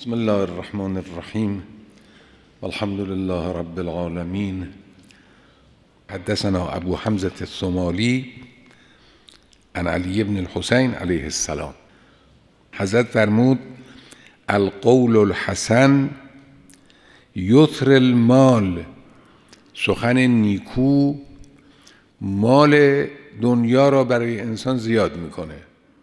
بسم الله الرحمن الرحیم والحمد لله رب العالمین. حدثنا ابو حمزة الثمالی عن علی بن الحسین علیه السلام. حضرت فرمود القول الحسن یثر المال، سخن نیکو مال دنیا را برای انسان زیاد میکنه.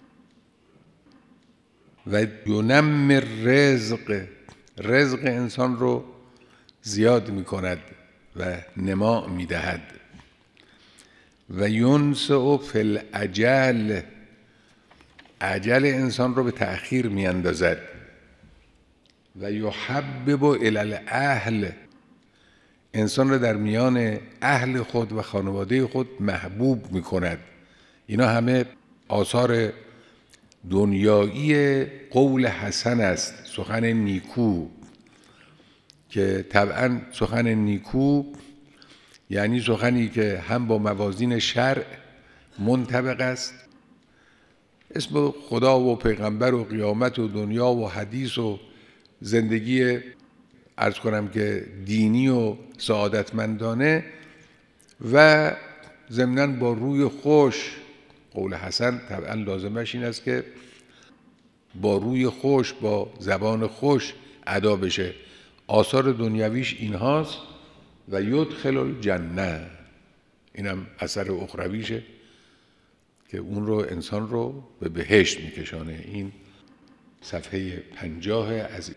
و ینمی رزق انسان رو زیاد میکند و نما میدهد. و ینسع فی الاجل، اجل انسان رو به تأخیر میاندازد. و یحبب الی الاهل، انسان رو در میان اهل خود و خانواده خود محبوب میکند. اینا همه آثار دنیایی قول حسن است، سخن نیکو. که طبعا سخن نیکو یعنی سخنی که هم با موازین شرع منطبق است، اسم خدا و پیغمبر و قیامت و دنیا و حدیث و زندگی عرض کنم که دینی و سعادتمندانه، و ضمناً با روی خوش. قول حسن طبعا لازمش این است که با روی خوش، با زبان خوش ادا بشه. آثار دنیویش این هاست. و یدخل الجنه، اینم اثر اخرویشه که اون رو انسان رو به بهشت میکشانه. این صفحه 50 از